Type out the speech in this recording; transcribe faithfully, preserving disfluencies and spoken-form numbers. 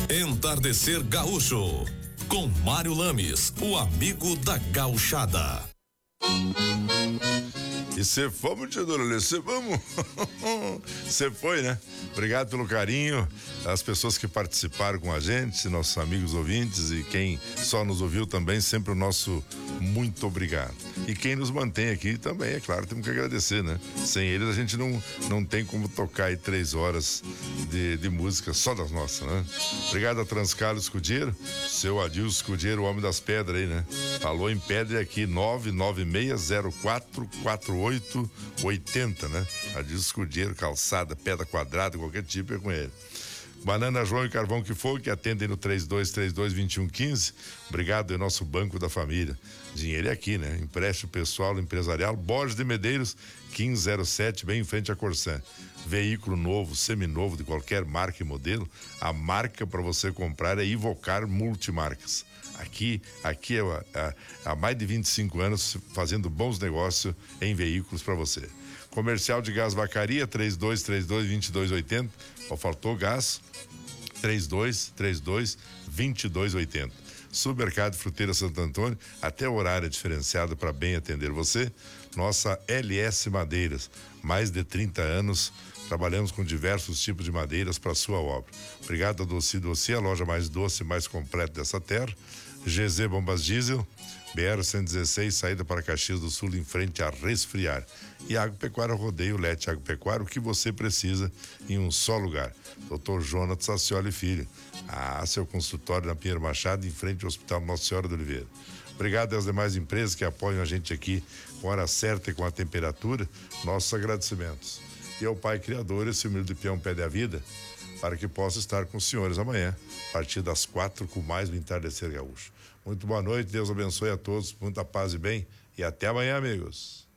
Entardecer Gaúcho, com Mário Lames, o amigo da gauchada. E cê fomos, tia Dona cê vamos? Você foi, né? Obrigado pelo carinho, as pessoas que participaram com a gente, nossos amigos ouvintes e quem só nos ouviu também, sempre o nosso muito obrigado. E quem nos mantém aqui também, é claro, temos que agradecer, né? Sem eles a gente não, não tem como tocar aí três horas de, de música só das nossas, né? Obrigado a Transcalo Escudeiro, seu Adilson Escudeiro, o homem das pedras aí, né? Falou em pedra aqui, nove nove seis zero quatro quatro oito oito zero, né? Adilson Escudeiro, calçada, pedra quadrada, qualquer tipo é com ele. Banana João e Carvão que for, que atendem no três dois três dois, dois um um cinco. Obrigado, é nosso Banco da Família. Dinheiro é aqui, né? Empréstimo pessoal, empresarial, Borges de Medeiros, quinze zero sete, bem em frente à Corsã. Veículo novo, seminovo, de qualquer marca e modelo, a marca para você comprar é Ivocar Multimarcas. Aqui, aqui é há mais de vinte e cinco anos fazendo bons negócios em veículos para você. Comercial de Gás Vacaria, três dois três dois, dois dois oito zero. Ó, faltou gás, três dois três dois, dois dois oito zero. Supermercado Fruteira Santo Antônio, até horário diferenciado para bem atender você. Nossa L S Madeiras, mais de trinta anos, trabalhamos com diversos tipos de madeiras para sua obra. Obrigado a Doce Doce, a loja mais doce e mais completa dessa terra. G Z Bombas Diesel, B R cento e dezesseis, saída para Caxias do Sul, em frente a Resfriar. E Agropecuária Rodeio, Lete Agropecuária, o que você precisa em um só lugar. doutor Jonas Sacioli Filho. Ah, seu consultório na Pinheiro Machado, em frente ao Hospital Nossa Senhora do Oliveira. Obrigado às demais empresas que apoiam a gente aqui com a hora certa e com a temperatura. Nossos agradecimentos. E ao Pai Criador, esse humilde peão pede a vida, para que possa estar com os senhores amanhã, a partir das quatro, com mais um Entardecer Gaúcho. Muito boa noite, Deus abençoe a todos, muita paz e bem, e até amanhã, amigos.